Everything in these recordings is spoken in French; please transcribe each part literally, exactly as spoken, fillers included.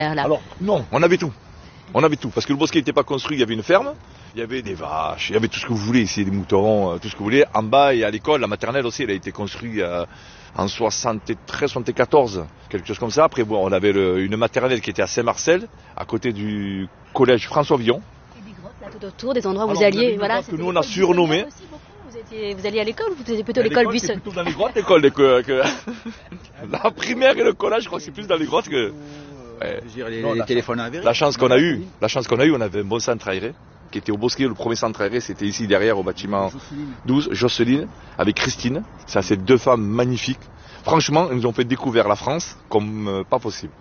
Là. Alors non, on avait tout. On avait tout, parce que le bosquet n'était pas construit, il y avait une ferme, il y avait des vaches, il y avait tout ce que vous voulez ici, des moutons, tout ce que vous voulez. En bas et à l'école, la maternelle aussi, elle a été construite euh, en soixante-treize soixante-quatorze, quelque chose comme ça. Après, bon, on avait le, une maternelle qui était à Saint-Marcel, à côté du collège François Villon. Et des grottes là tout autour, des endroits où Alors, vous alliez, voilà. Que nous on a surnommé. Vous, étiez, vous alliez à l'école ou vous faisiez plutôt l'école Buisson? C'est plutôt dans les grottes, l'école. Que, que... La primaire et le collège, je crois que c'est plus dans les grottes que... Ouais. Dire, les, non, les la, téléphones à la la chance qu'on a eu, la chance qu'on a eu, on avait un bon centre aéré qui était au Bosquet. Le premier centre aéré, c'était ici derrière au bâtiment douze, Jocelyne, avec Christine. Ça, c'est deux femmes magnifiques. Franchement, ils nous ont fait découvrir la France comme euh, pas possible.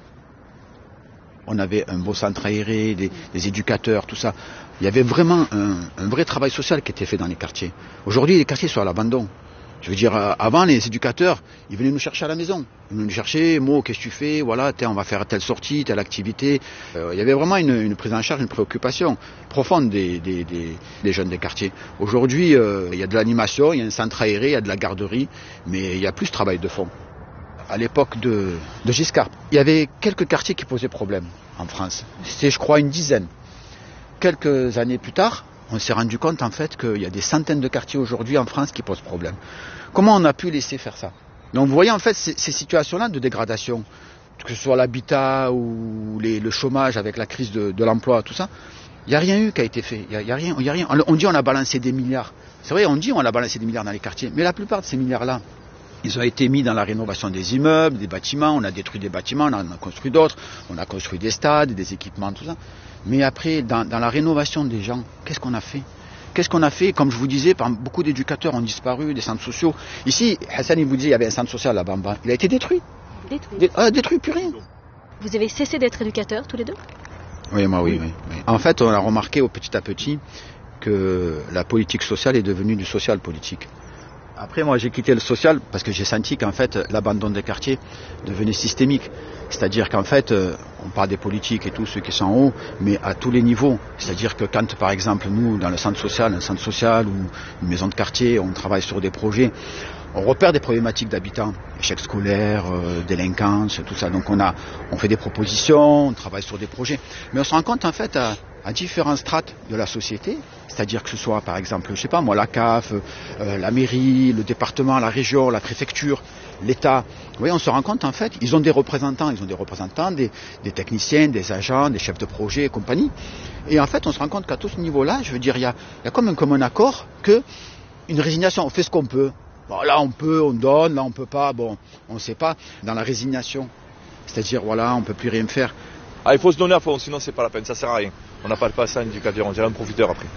On avait un beau centre aéré, des, des éducateurs, tout ça. Il y avait vraiment un, un vrai travail social qui était fait dans les quartiers. Aujourd'hui, les quartiers sont à l'abandon. Je veux dire, avant, les éducateurs, ils venaient nous chercher à la maison. Ils venaient nous chercher, Mo, qu'est-ce que tu fais? Voilà, on va faire telle sortie, telle activité. Euh, il y avait vraiment une, une prise en charge, une préoccupation profonde des, des, des, des jeunes des quartiers. Aujourd'hui, euh, il y a de l'animation, il y a un centre aéré, il y a de la garderie, mais il y a plus de travail de fond. À l'époque de, de Giscard, il y avait quelques quartiers qui posaient problème en France. C'était, je crois, une dizaine. Quelques années plus tard, on s'est rendu compte en fait qu'il y a des centaines de quartiers aujourd'hui en France qui posent problème. Comment on a pu laisser faire ça? Donc vous voyez en fait ces, ces situations-là de dégradation, que ce soit l'habitat ou les, le chômage avec la crise de, de l'emploi, tout ça, il n'y a rien eu qui a été fait. Il y a, il y a rien, il y a rien. On dit on a balancé des milliards. C'est vrai, on dit on a balancé des milliards dans les quartiers, mais la plupart de ces milliards-là, ils ont été mis dans la rénovation des immeubles, des bâtiments. On a détruit des bâtiments, on en a construit d'autres. On a construit des stades, des équipements, tout ça. Mais après, dans, dans la rénovation des gens, qu'est-ce qu'on a fait? Qu'est-ce qu'on a fait? Comme je vous disais, par beaucoup d'éducateurs ont disparu, des centres sociaux. Ici, Hassan, il vous disait, il y avait un centre social là-bas en bas. Il a été détruit. Détruit. Dé- ah, détruit, plus rien. Vous avez cessé d'être éducateur tous les deux? Oui, moi, oui, oui, oui. En fait, on a remarqué au petit à petit que la politique sociale est devenue du social politique. Après, moi, j'ai quitté le social parce que j'ai senti qu'en fait, l'abandon des quartiers devenait systémique. C'est-à-dire qu'en fait, on parle des politiques et tous ceux qui sont en haut, mais à tous les niveaux. C'est-à-dire que quand, par exemple, nous, dans le centre social, un centre social ou une maison de quartier, on travaille sur des projets, on repère des problématiques d'habitants, échec scolaire, euh, délinquance, tout ça. Donc on a, on fait des propositions, on travaille sur des projets. Mais on se rend compte, en fait, à, à différentes strates de la société, c'est-à-dire que ce soit par exemple, je sais pas moi, la C A F, euh, la mairie, le département, la région, la préfecture, l'État. Vous voyez, on se rend compte en fait, ils ont des représentants, ils ont des représentants, des, des techniciens, des agents, des chefs de projet et compagnie. Et en fait, on se rend compte qu'à tout ce niveau-là, je veux dire, il y a, il y a comme un commun accord que une résignation, on fait ce qu'on peut. Bon, là on peut, on donne, là on peut pas, bon, on ne sait pas. Dans la résignation, c'est-à-dire voilà, on peut plus rien faire. Ah, il faut se donner à fond, sinon c'est pas la peine, ça sert à rien. On n'a pas le passé à un éducateur, on dirait un profiteur après.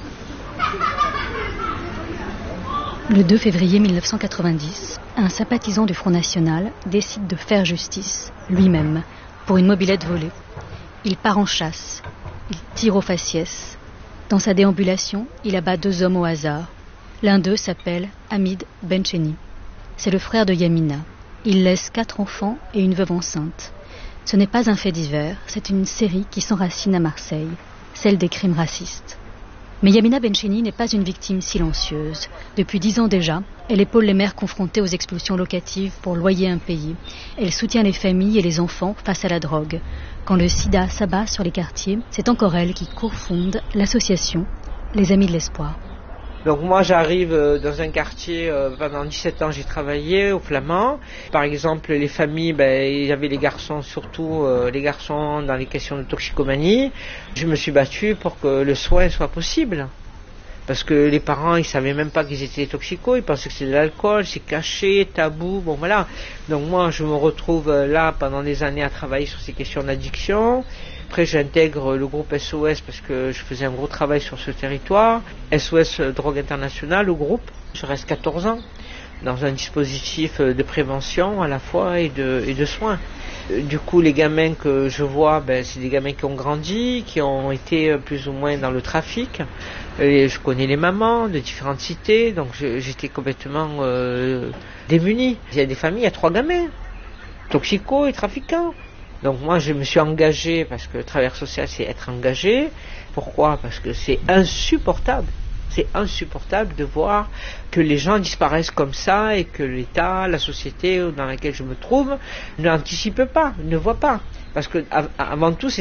Le deux février mille neuf cent quatre-vingt-dix, un sympathisant du Front National décide de faire justice, lui-même, pour une mobilette volée. Il part en chasse, il tire au faciès. Dans sa déambulation, il abat deux hommes au hasard. L'un d'eux s'appelle Hamid Bencheni. C'est le frère de Yamina. Il laisse quatre enfants et une veuve enceinte. Ce n'est pas un fait divers, c'est une série qui s'enracine à Marseille, celle des crimes racistes. Mais Yamina Bencheni n'est pas une victime silencieuse. Depuis dix ans déjà, elle épaule les mères confrontées aux expulsions locatives pour loyer impayé. Elle soutient les familles et les enfants face à la drogue. Quand le sida s'abat sur les quartiers, c'est encore elle qui cofonde l'association Les Amis de l'Espoir. Donc moi j'arrive dans un quartier, euh, pendant dix-sept ans j'ai travaillé au Flamand. Par exemple les familles, ben, il y avait les garçons, surtout euh, les garçons dans les questions de toxicomanie. Je me suis battu pour que le soin soit possible. Parce que les parents ils savaient même pas qu'ils étaient toxicos, ils pensaient que c'était de l'alcool, c'est caché, tabou, bon voilà. Donc moi je me retrouve là pendant des années à travailler sur ces questions d'addiction. Après j'intègre le groupe S O S parce que je faisais un gros travail sur ce territoire. S O S Drogue Internationale, le groupe. Je reste quatorze ans dans un dispositif de prévention à la fois et de, et de soins. Du coup les gamins que je vois, ben, c'est des gamins qui ont grandi, qui ont été plus ou moins dans le trafic. Et je connais les mamans de différentes cités, donc je, j'étais complètement euh, démunie. Il y a des familles, il y a trois gamins, toxicos et trafiquants. Donc moi je me suis engagé, parce que le travail social c'est être engagé. Pourquoi? Parce que c'est insupportable. C'est insupportable de voir que les gens disparaissent comme ça et que l'État, la société dans laquelle je me trouve, n'anticipe pas, ne voit pas. Parce que avant tout, c'est